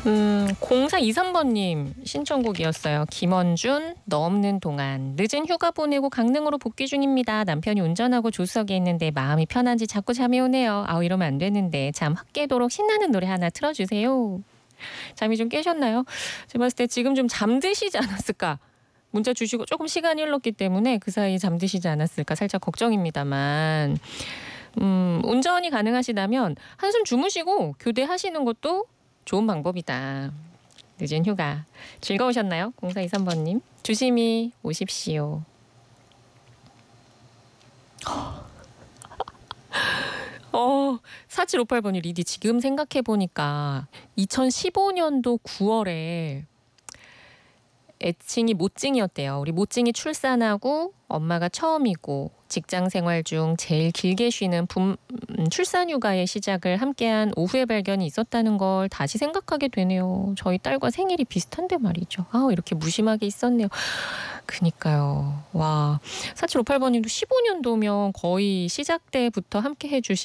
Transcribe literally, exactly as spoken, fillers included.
음, 공사이삼 번님 신청곡이었어요. 김원준, 너 없는 동안. 늦은 휴가 보내고 강릉으로 복귀 중입니다. 남편이 운전하고 조수석에 있는데 마음이 편한지 자꾸 잠이 오네요. 아우 이러면 안 되는데 잠 확 깨도록 신나는 노래 하나 틀어주세요. 잠이 좀 깨셨나요? 제가 봤을 때 지금 좀 잠드시지 않았을까. 문자 주시고 조금 시간이 흘렀기 때문에 그 사이에 잠드시지 않았을까 살짝 걱정입니다만 음, 운전이 가능하시다면 한숨 주무시고 교대하시는 것도 좋은 방법이다. 늦은 휴가 즐거우셨나요? 공사이삼 번님 조심히 오십시오. 어, 사칠오팔 번이 리디 지금 생각해보니까 이천십오 년도 구월에 애칭이 모찡이었대요. 우리 모찡이 출산하고 엄마가 처음이고 직장 생활 중 제일 길게 쉬는 분, 출산 휴가의 시작을 함께한 오후의 발견이 있었다는 걸 다시 생각하게 되네요. 저희 딸과 생일이 비슷한데 말이죠. 아, 이렇게 무심하게 있었네요. 그니까요. 와, 사칠오팔 번님도 십오 년도면 거의 시작 때부터 함께 해주신